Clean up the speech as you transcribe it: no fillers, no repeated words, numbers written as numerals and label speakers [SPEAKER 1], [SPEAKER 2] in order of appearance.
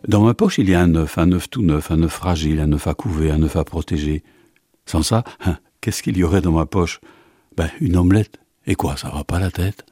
[SPEAKER 1] Dans ma poche, il y a un œuf tout neuf, un œuf fragile, un œuf à couver, un œuf à protéger. Sans ça, qu'est-ce qu'il y aurait dans ma poche? Une omelette. Et quoi, ça va pas la tête?